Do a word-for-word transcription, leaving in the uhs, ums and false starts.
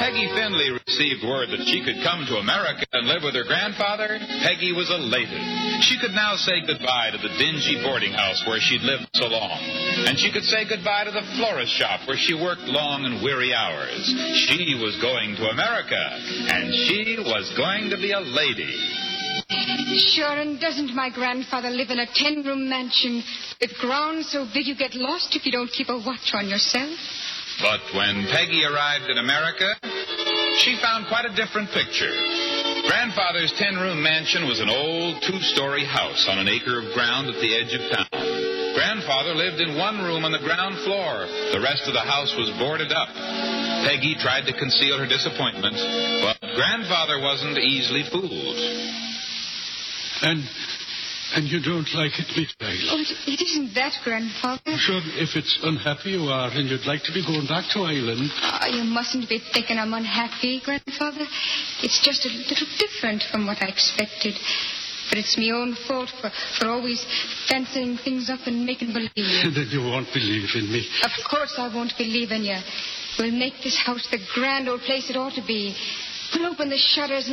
Peggy Findlay received word that she could come to America and live with her grandfather, Peggy was elated. She could now say goodbye to the dingy boarding house where she'd lived so long. And she could say goodbye to the florist shop where she worked long and weary hours. She was going to America, and she was going to be a lady. Sure, and doesn't my grandfather live in a ten-room mansion with grounds so big you get lost if you don't keep a watch on yourself? But when Peggy arrived in America, she found quite a different picture. Grandfather's ten-room mansion was an old two-story house on an acre of ground at the edge of town. Grandfather lived in one room on the ground floor. The rest of the house was boarded up. Peggy tried to conceal her disappointment, but Grandfather wasn't easily fooled. And and you don't like it, Miss Bailey? Oh, it, it isn't that, Grandfather. Sure, if it's unhappy you are and you'd like to be going back to Ireland... Oh, you mustn't be thinking I'm unhappy, Grandfather. It's just a little different from what I expected. But it's my own fault for, for always fancying things up and making believe. Then you won't believe in me. Of course I won't believe in you. We'll make this house the grand old place it ought to be. We'll open the shutters and